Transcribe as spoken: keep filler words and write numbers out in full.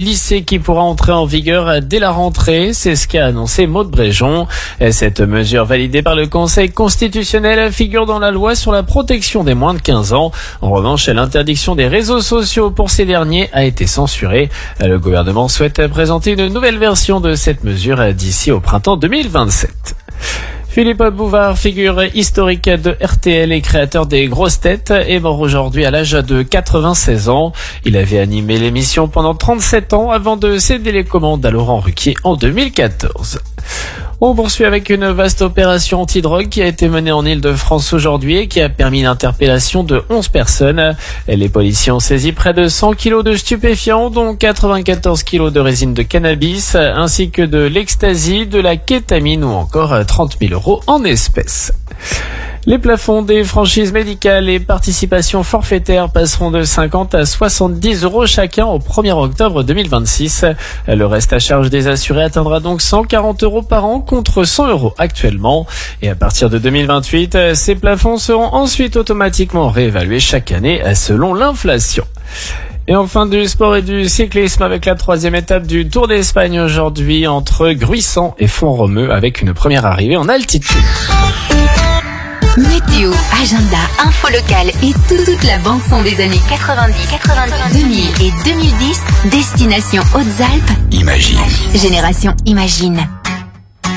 lycée qui pourra entrer en vigueur dès la rentrée. C'est ce qu'a annoncé Maude Bréjon. Cette mesure validée par le Conseil constitutionnel figure dans la loi sur la protection des moins de quinze ans. En revanche, l'interdiction des réseaux sociaux pour ces derniers a été censurée. Le gouvernement souhaite présenter une nouvelle version de cette mesure d'ici au printemps deux mille vingt-sept. Philippe Bouvard, figure historique de R T L et créateur des Grosses Têtes, est mort aujourd'hui à l'âge de quatre-vingt-seize ans. Il avait animé l'émission pendant trente-sept ans avant de céder les commandes à Laurent Ruquier en deux mille quatorze. On poursuit avec une vaste opération anti-drogue qui a été menée en Île-de-France aujourd'hui et qui a permis l'interpellation de onze personnes. Les policiers ont saisi près de cent kilos de stupéfiants, dont quatre-vingt-quatorze kilos de résine de cannabis, ainsi que de l'ecstasy, de la kétamine ou encore trente mille euros en espèces. Les plafonds des franchises médicales et participations forfaitaires passeront de cinquante à soixante-dix euros chacun au premier octobre deux mille vingt-six. Le reste à charge des assurés atteindra donc cent quarante euros par an contre cent euros actuellement. Et à partir de deux mille vingt-huit, ces plafonds seront ensuite automatiquement réévalués chaque année selon l'inflation. Et enfin du sport et du cyclisme avec la troisième étape du Tour d'Espagne aujourd'hui entre Gruissant et Font-Romeu avec une première arrivée en altitude. Météo, agenda, info locale et tout, toute la bande son des années quatre-vingt-dix, quatre-vingt-dix, deux mille et deux mille dix. Destination Hautes-Alpes. Imagine. Génération Imagine.